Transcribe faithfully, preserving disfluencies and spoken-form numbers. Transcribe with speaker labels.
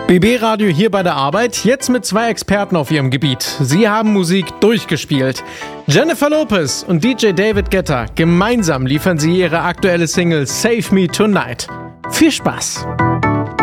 Speaker 1: B B-Radio hier bei der Arbeit, jetzt mit zwei Experten auf ihrem Gebiet. Sie haben Musik durchgespielt. Jennifer Lopez und D J David Guetta, gemeinsam liefern sie ihre aktuelle Single Save Me Tonight. Viel Spaß!